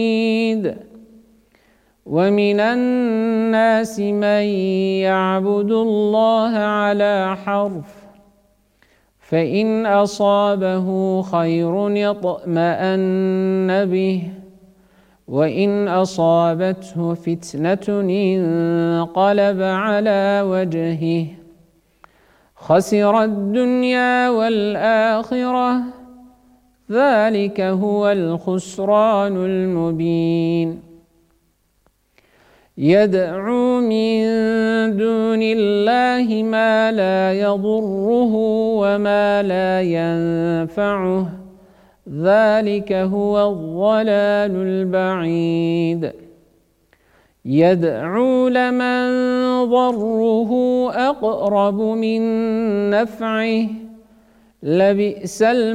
ومن الناس من يعبد الله على حرف فإن أصابه خير يطمأن به وإن أصابته فتنة انقلب على وجهه خسر الدنيا والآخرة ذلك هو الخسران المبين يدعو من دون الله ما لا يضره وما لا ينفعه ذلك هو الضلال البعيد يدعو لمن ضره أقرب من نفعه لبئس